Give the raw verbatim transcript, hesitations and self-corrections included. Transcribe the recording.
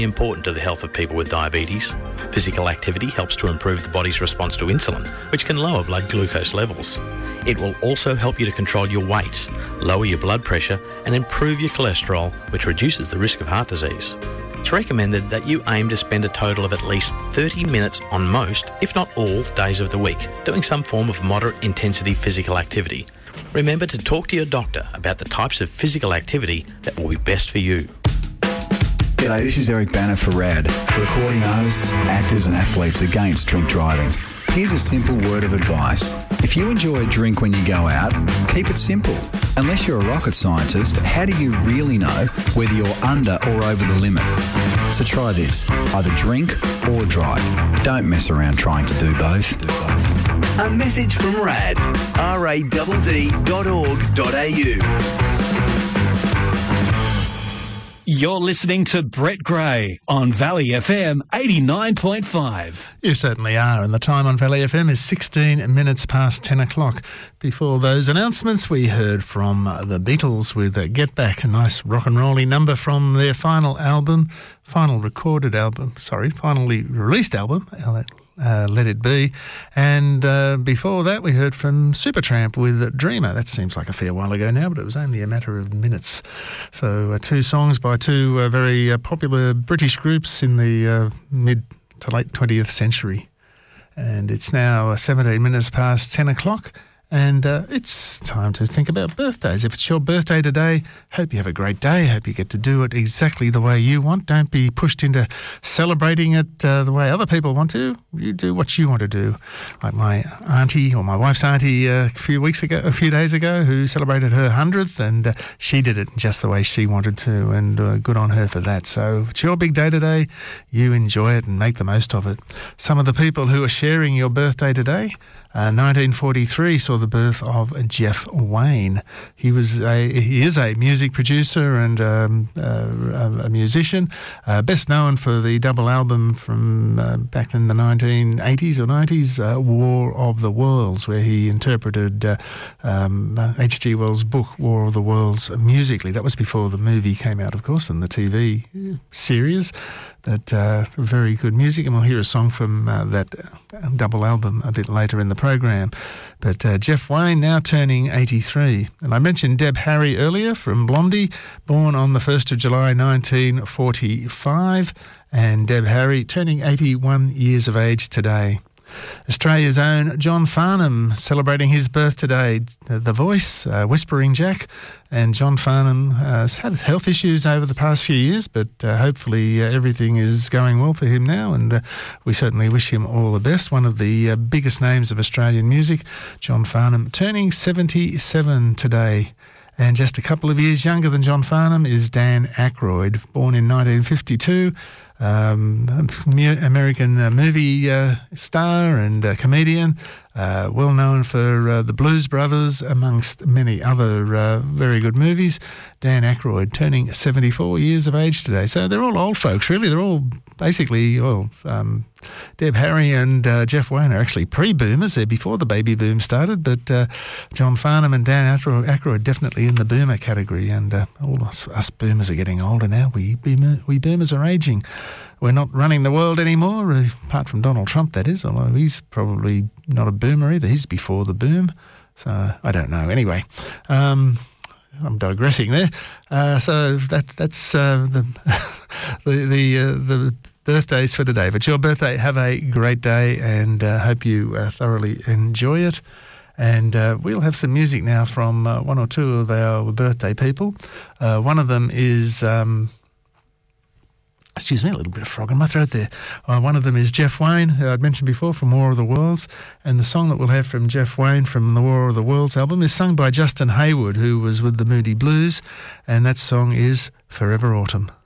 Important to the health of people with diabetes. Physical activity helps to improve the body's response to insulin, which can lower blood glucose levels. It will also help you to control your weight, lower your blood pressure, and improve your cholesterol, which reduces the risk of heart disease. It's recommended that you aim to spend a total of at least thirty minutes on most, if not all, days of the week, doing some form of moderate intensity physical activity. Remember to talk to your doctor about the types of physical activity that will be best for you. G'day, this is Eric Banner for RAD, recording artists, actors and athletes against drink driving. Here's a simple word of advice. If you enjoy a drink when you go out, keep it simple. Unless you're a rocket scientist, how do you really know whether you're under or over the limit? So try this. Either drink or drive. Don't mess around trying to do both. A message from RAD. R A D D dot org dot A U. You're listening to Brett Gray on Valley F M eighty-nine point five. You certainly are, and the time on Valley F M is sixteen minutes past ten o'clock. Before those announcements, we heard from the Beatles with uh, Get Back, a nice rock and rolly number from their final album, final recorded album, sorry, finally released album, Uh, Let It Be. And uh, before that, we heard from Supertramp with Dreamer. That seems like a fair while ago now, but it was only a matter of minutes. So uh, two songs by two uh, very uh, popular British groups in the uh, mid to late twentieth century. And it's now uh, seventeen minutes past ten o'clock. And uh, it's time to think about birthdays. If it's your birthday today, hope you have a great day. Hope you get to do it exactly the way you want. Don't be pushed into celebrating it uh, the way other people want to. You do what you want to do. Like my auntie or my wife's auntie uh, a few weeks ago, a few days ago, who celebrated her hundredth, and uh, she did it just the way she wanted to, and uh, good on her for that. So it's your big day today. You enjoy it and make the most of it. Some of the people who are sharing your birthday today. Uh, nineteen forty-three saw the birth of Jeff Wayne. He was a he is a music producer and um, uh, a musician, uh, best known for the double album from uh, back in the nineteen eighties or nineties, uh, War of the Worlds, where he interpreted uh, um, H G Wells' book War of the Worlds musically. That was before the movie came out, of course, and the T V series. But uh, very good music, and we'll hear a song from uh, that double album a bit later in the program. But uh, Jeff Wayne now turning eighty-three. And I mentioned Deb Harry earlier from Blondie, born on the first of July nineteen forty-five, and Deb Harry turning eighty-one years of age today. Australia's own John Farnham celebrating his birth today. The Voice, uh, Whispering Jack, and John Farnham uh, has had health issues over the past few years, but uh, hopefully uh, everything is going well for him now, and uh, we certainly wish him all the best. One of the uh, biggest names of Australian music, John Farnham, turning seventy-seven today. And just a couple of years younger than John Farnham is Dan Aykroyd, born in nineteen fifty-two. Um, American uh, movie uh, star and uh, comedian, uh, well known for uh, The Blues Brothers, amongst many other uh, very good movies. Dan Aykroyd turning seventy-four years of age today. So they're all old folks, really. They're all basically, well, um, Deb Harry and uh, Jeff Wayne are actually pre-boomers. They're before the baby boom started, but uh, John Farnham and Dan Aykroyd definitely in the boomer category, and uh, all us, us boomers are getting older now. We, boomer, we boomers are ageing. We're not running the world anymore, apart from Donald Trump, that is, although he's probably not a boomer either. He's before the boom, so I don't know. Anyway, um, I'm digressing there. Uh, so that that's uh, the the the, uh, the birthdays for today. But your birthday, have a great day, and uh, hope you uh, thoroughly enjoy it. And uh, we'll have some music now from uh, one or two of our birthday people. Uh, one of them is... Um, Excuse me, a little bit of frog in my throat there. Uh, one of them is Jeff Wayne, who I'd mentioned before, from War of the Worlds. And the song that we'll have from Jeff Wayne from the War of the Worlds album is sung by Justin Hayward, who was with the Moody Blues. And that song is Forever Autumn.